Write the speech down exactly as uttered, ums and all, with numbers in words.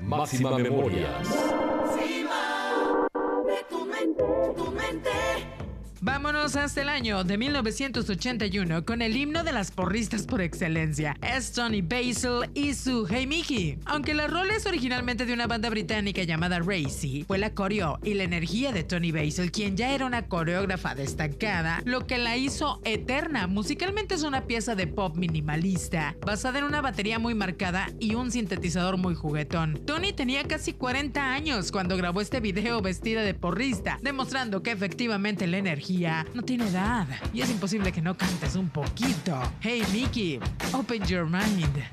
Máxima Memorias. Vámonos hasta el año de mil novecientos ochenta y uno con el himno de las porristas por excelencia. Es Tony Basil y su Hey Mickey. Aunque la rola es originalmente de una banda británica llamada Racy, fue la coreo y la energía de Tony Basil, quien ya era una coreógrafa destacada, lo que la hizo eterna. Musicalmente es una pieza de pop minimalista, basada en una batería muy marcada y un sintetizador muy juguetón. Tony tenía casi cuarenta años cuando grabó este video vestida de porrista, demostrando que efectivamente la energía no tiene edad y es imposible que no cantes un poquito. Hey Mickey, open your mind.